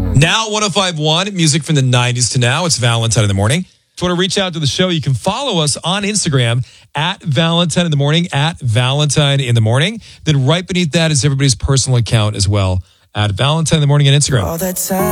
Now 105.1, music from the 90s to now. It's Valentine in the Morning. If you want to reach out to the show, you can follow us on Instagram at Valentine in the Morning, at Valentine in the Morning. Then right beneath that is everybody's personal account as well, at Valentine in the Morning on Instagram.